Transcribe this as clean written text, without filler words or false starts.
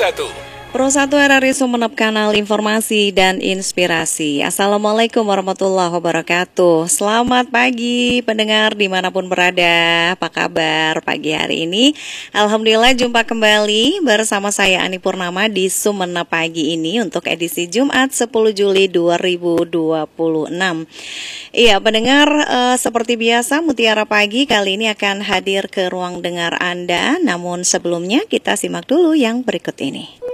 1. Pro 1 RRI Sumeneb, kanal informasi dan inspirasi. Assalamualaikum warahmatullahi wabarakatuh. Selamat pagi pendengar dimanapun berada. Apa kabar pagi hari ini? Alhamdulillah jumpa kembali bersama saya Ani Purnama di Sumeneb pagi ini untuk edisi Jumat 10 Juli 2026. Iya pendengar, seperti biasa Mutiara Pagi kali ini akan hadir ke ruang dengar Anda. Namun sebelumnya kita simak dulu yang berikut ini.